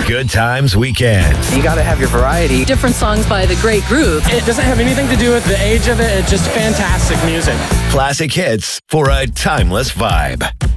Good Times Weekend. You got to have your variety. Different songs by the great groups. It doesn't have anything to do with the age of it. It's just fantastic music. Classic hits for a timeless vibe.